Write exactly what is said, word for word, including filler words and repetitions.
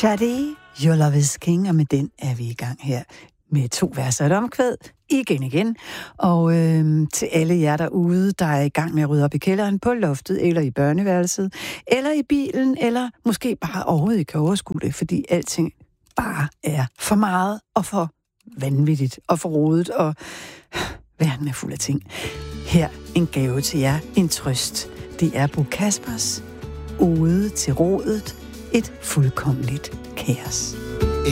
Shadi, Your Love is King, og med den er vi i gang her med to vers og et omkvæd, igen igen. Og øh, til alle jer derude, der er i gang med at rydde op i kælderen, på loftet, eller i børneværelset, eller i bilen, eller måske bare overhovedet ikke kan overskue det, fordi alting bare er for meget og for vanvittigt og for rodet, og verden er fuld af ting. Her en gave til jer, en trøst. Det er Bo Kaspers Ode til rådet, et fuldkommeligt kaos.